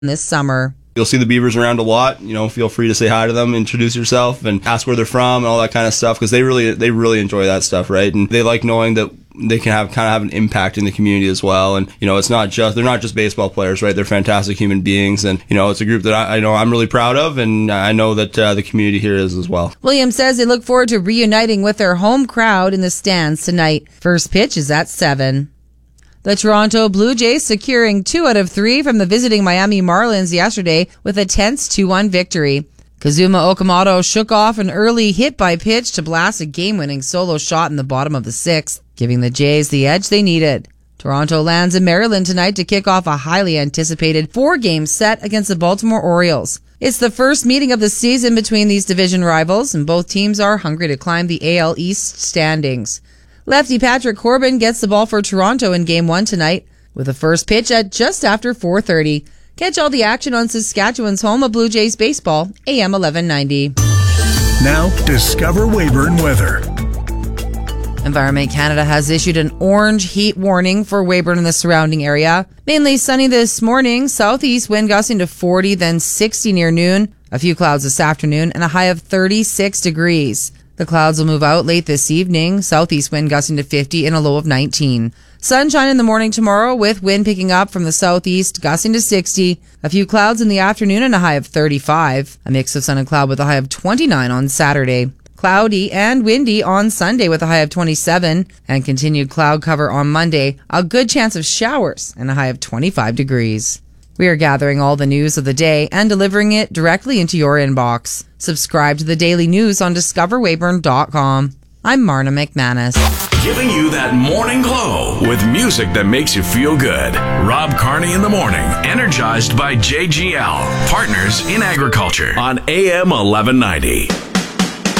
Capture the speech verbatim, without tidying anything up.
this summer. You'll see the Beavers around a lot. You know, feel free to say hi to them, introduce yourself, and ask where they're from and all that kind of stuff, because they really they really enjoy that stuff, right? And they like knowing that they can have kind of have an impact in the community as well. And you know, it's not just they're not just baseball players, right? They're fantastic human beings, and you know, it's a group that I, I know I'm really proud of, and I know that uh, the community here is as well. Williams says they look forward to reuniting with their home crowd in the stands tonight. First pitch is at seven. The Toronto Blue Jays securing two out of three from the visiting Miami Marlins yesterday with a tense two one victory. Kazuma Okamoto shook off an early hit by pitch to blast a game-winning solo shot in the bottom of the sixth, giving the Jays the edge they needed. Toronto lands in Maryland tonight to kick off a highly anticipated four-game set against the Baltimore Orioles. It's the first meeting of the season between these division rivals, and both teams are hungry to climb the A L East standings. Lefty Patrick Corbin gets the ball for Toronto in Game one tonight, with the first pitch at just after four thirty. Catch all the action on Saskatchewan's home of Blue Jays baseball, A M eleven ninety. Now, discover Weyburn weather. Environment Canada has issued an orange heat warning for Weyburn and the surrounding area. Mainly sunny this morning, southeast wind gusting to forty, then sixty near noon. A few clouds this afternoon, and a high of thirty-six degrees. The clouds will move out late this evening, southeast wind gusting to fifty and a low of nineteen. Sunshine in the morning tomorrow with wind picking up from the southeast, gusting to sixty. A few clouds in the afternoon and a high of thirty-five. A mix of sun and cloud with a high of twenty-nine on Saturday. Cloudy and windy on Sunday with a high of twenty-seven. And continued cloud cover on Monday. A good chance of showers and a high of twenty-five degrees. We are gathering all the news of the day and delivering it directly into your inbox. Subscribe to the daily news on discover weyburn dot com. I'm Marna McManus. Giving you that morning glow with music that makes you feel good. Rob Carney in the morning, energized by J G L, partners in agriculture on A M eleven ninety.